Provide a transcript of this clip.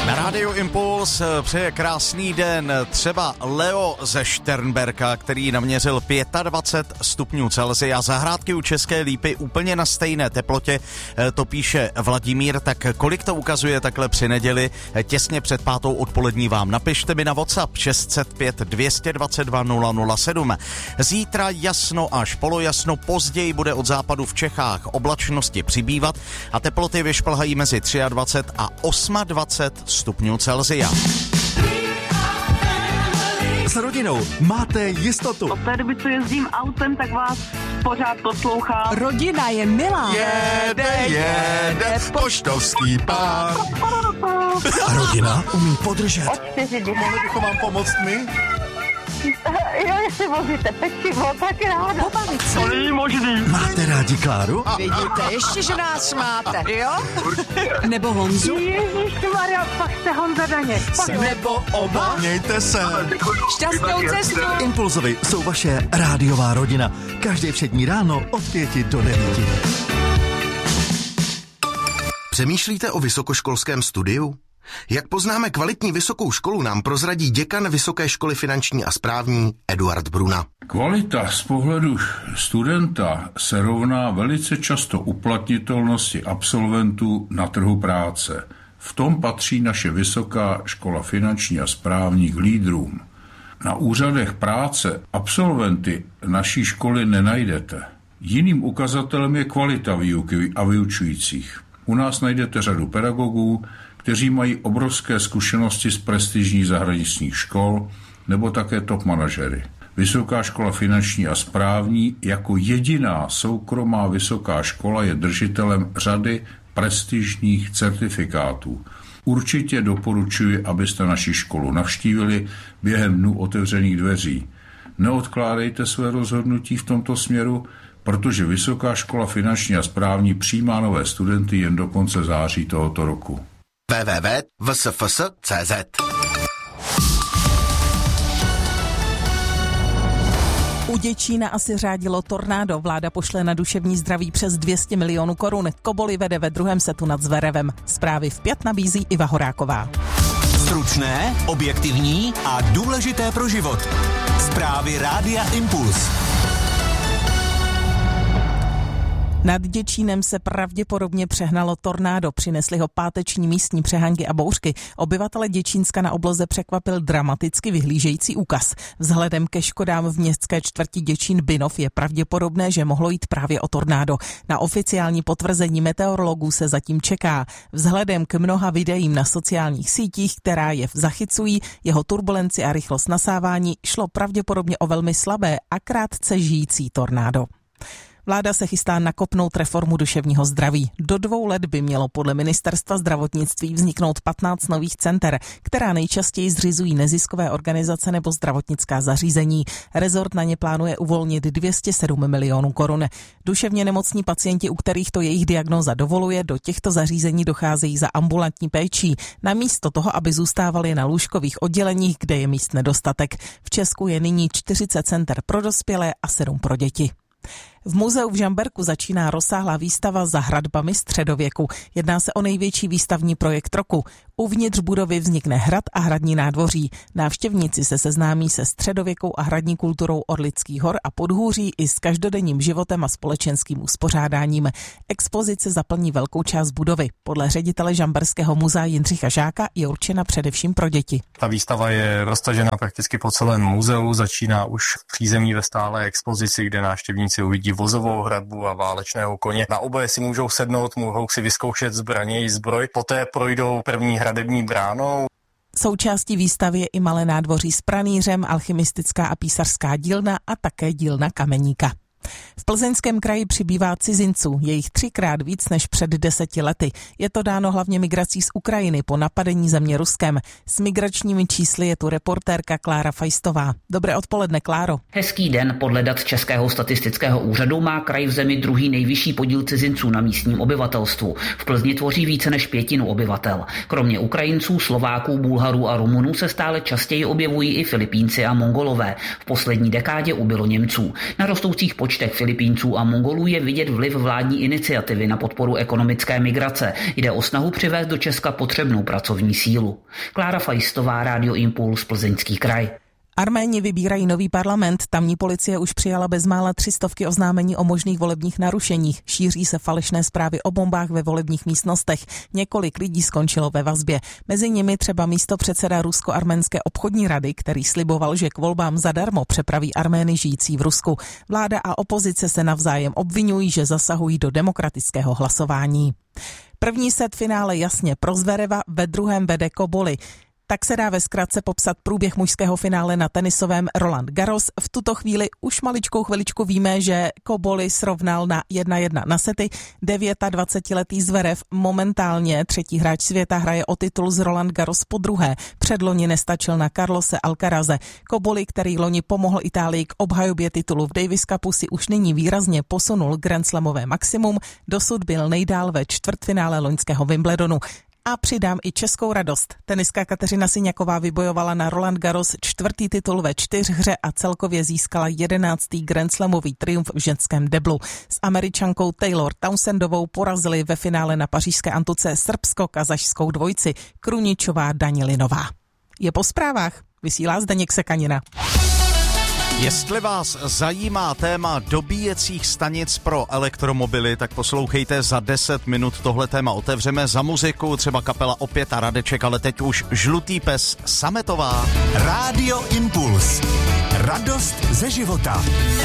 Na Rádiu Impuls přeje krásný den třeba Leo ze Šternberka, který naměřil 25 stupňů Celsia. Zahrádky u České Lípy úplně na stejné teplotě, to píše Vladimír. Tak kolik to ukazuje takhle při neděli těsně před 5. odpolední, vám napište mi na WhatsApp 605 222 007. Zítra jasno až polojasno, později bude od západu v Čechách oblačnosti přibývat a teploty vyšplhají mezi 23 a 28 stupňů Celsia. S rodinou máte jistotu. Od té doby, co jezdím autem, tak vás pořád poslouchám. Rodina je milá. Jede poštovský pár. A rodina umí podržet. Od 4 dny. Mohli bychom vám pomoct my? Jo, jestli vozíte pečivo, tak ráda. Pobavit se. To není možný. Máte rádi Kláru? Vidíte, ještě, že nás máte, jo? Nebo Honzu? Ježišmarja, fakt jste Honza Daněk. Nebo oba? Mějte se. Šťastnou cestu. Impulzovi jsou vaše rádiová rodina. Každé všední ráno od 5 do 9. Přemýšlíte o vysokoškolském studiu? Jak poznáme kvalitní vysokou školu, nám prozradí děkan Vysoké školy finanční a správní Eduard Bruna. Kvalita z pohledu studenta se rovná velice často uplatnitelnosti absolventů na trhu práce. V tom patří naše Vysoká škola finanční a správní k lídrům. Na úřadech práce absolventy naší školy nenajdete. Jiným ukazatelem je kvalita výuky a vyučujících. U nás najdete řadu pedagogů, kteří mají obrovské zkušenosti z prestižních zahraničních škol nebo také top manažery. Vysoká škola finanční a správní jako jediná soukromá vysoká škola je držitelem řady prestižních certifikátů. Určitě doporučuji, abyste naši školu navštívili během dnů otevřených dveří. Neodkládejte své rozhodnutí v tomto směru, protože Vysoká škola finanční a správní přijímá nové studenty jen do konce září tohoto roku. www.vsfs.cz U Děčína asi řádilo tornádo. Vláda pošle na duševní zdraví přes 200 milionů korun. Koboli vede ve druhém setu nad Zverevem. Zprávy v 5 nabízí Iva Horáková. Stručné, objektivní a důležité pro život. Zprávy Rádia Impuls. Nad Děčínem se pravděpodobně přehnalo tornádo, přinesly ho páteční místní přehánky a bouřky. Obyvatele Děčínska na obloze překvapil dramaticky vyhlížející úkaz. Vzhledem ke škodám v městské čtvrti Děčín-Binov je pravděpodobné, že mohlo jít právě o tornádo. Na oficiální potvrzení meteorologů se zatím čeká. Vzhledem k mnoha videím na sociálních sítích, která je zachycují, jeho turbulenci a rychlost nasávání, šlo pravděpodobně o velmi slabé a krátce žijící tornádo. Vláda se chystá nakopnout reformu duševního zdraví. Do 2 let by mělo podle ministerstva zdravotnictví vzniknout 15 nových center, která nejčastěji zřizují neziskové organizace nebo zdravotnická zařízení. Rezort na ně plánuje uvolnit 207 milionů korun. Duševně nemocní pacienti, u kterých to jejich diagnóza dovoluje, do těchto zařízení docházejí za ambulantní péčí, namísto toho, aby zůstávali na lůžkových odděleních, kde je míst nedostatek. V Česku je nyní 40 center pro dospělé a 7 pro děti. V muzeu v Žamberku začíná rozsáhlá výstava za hradbami středověku. Jedná se o největší výstavní projekt roku. Uvnitř budovy vznikne hrad a hradní nádvoří. Návštěvníci se seznámí se středověkou a hradní kulturou Orlických hor a Podhůří i s každodenním životem a společenským uspořádáním. Expozice zaplní velkou část budovy. Podle ředitele Žamberského muzea Jindřicha Žáka je určena především pro děti. Ta výstava je roztažena prakticky po celém muzeu, začíná už v přízemí ve stálé expozici, kde návštěvníci uvidí vozovou hradbu a válečného koně. Na oboje si můžou sednout, mohou si vyzkoušet zbraně i zbroj, poté projdou první hradební bránou. Součástí výstavy je i malé nádvoří s pranýřem, alchymistická a písařská dílna a také dílna kameníka. V Plzeňském kraji přibývá cizinců, je jich 3krát víc než před 10 lety. Je to dáno hlavně migrací z Ukrajiny po napadení země Ruskem. S migračními čísly je tu reportérka Klára Fajstová. Dobré odpoledne, Kláro. Hezký den. Podle dat Českého statistického úřadu má kraj v zemi druhý nejvyšší podíl cizinců na místním obyvatelstvu. V Plzni tvoří více než 1/5 obyvatel. Kromě Ukrajinců, Slováků, Bulharů a Rumunů se stále častěji objevují i Filipínci a Mongolové. V poslední dekádě ubylo Němců. Na rostoucích počtech počtech Filipínců a Mongolů je vidět vliv vládní iniciativy na podporu ekonomické migrace. Jde o snahu přivést do Česka potřebnou pracovní sílu. Klára Fajstová, Rádio Impuls, Plzeňský kraj. Arméni vybírají nový parlament, tamní policie už přijala bezmála 300 oznámení o možných volebních narušeních. Šíří se falešné zprávy o bombách ve volebních místnostech. Několik lidí skončilo ve vazbě. Mezi nimi třeba místopředseda Rusko-arménské obchodní rady, který sliboval, že k volbám zadarmo přepraví Armény žijící v Rusku. Vláda a opozice se navzájem obvinují, že zasahují do demokratického hlasování. První set finále jasně pro Zvereva, ve druhém vede Koboli. Tak se dá ve zkratce popsat průběh mužského finále na tenisovém Roland Garros. V tuto chvíli už maličkou chviličku víme, že Koboli srovnal na 1-1 na sety. 29letý Zverev, momentálně třetí hráč světa, hraje o titul z Roland Garros podruhé. Předloni nestačil na Carlose Alcaraze. Koboli, který loni pomohl Itálii k obhajobě titulu v Davis Cupu, si už nyní výrazně posunul Grand Slamové maximum. Dosud byl nejdál ve čtvrtfinále loňského Wimbledonu. A přidám i českou radost. Tenistka Kateřina Syňaková vybojovala na Roland Garros 4. titul ve 4 hře a celkově získala 11. Grand Slamový triumf v ženském deblu. S Američankou Taylor Townsendovou porazili ve finále na pařížské Antuce srbsko-kazašskou dvojici Kruničová Danilinová. Je po zprávách, vysílá Zdeněk Sekanina. Jestli vás zajímá téma dobíjecích stanic pro elektromobily, tak poslouchejte, za 10 minut tohle téma otevřeme. Za muziku třeba kapela Opět a Radeček, ale teď už Žlutý pes Sametová. Rádio Impuls. Radost ze života.